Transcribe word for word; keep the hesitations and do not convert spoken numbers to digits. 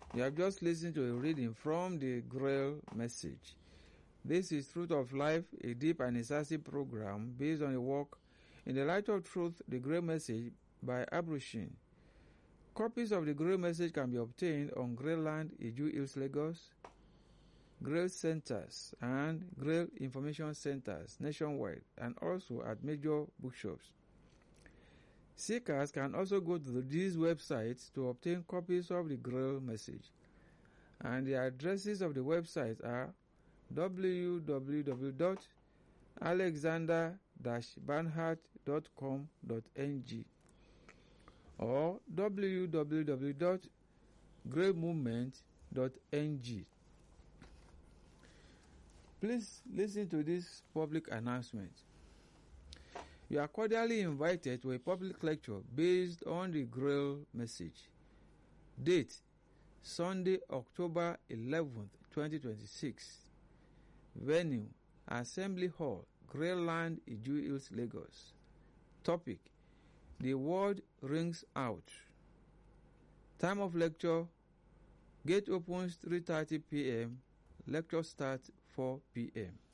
You have just listened to a reading from the Grail Message. This is Truth of Life, a deep and incisive program based on a work in the Light of Truth, the Grail Message by Abrushin. Copies of the Grail Message can be obtained on Grail Land, Iju Hills, Lagos, Grail Centers, and Grail Information Centers nationwide, and also at major bookshops. Seekers can also go to these websites to obtain copies of the Grail Message. And the addresses of the websites are w w w dot alexander dash barnhart dot com dot n g or w w w dot grail movement dot n g. Please listen to this public announcement. You are cordially invited to a public lecture based on the Grail Message. Date: Sunday, October eleventh, twenty twenty-six. Venue: Assembly Hall, Grail Land, Iju Hills, Lagos. Topic: The Word Rings Out. Time of lecture: Gate opens three thirty p m Lecture starts four p m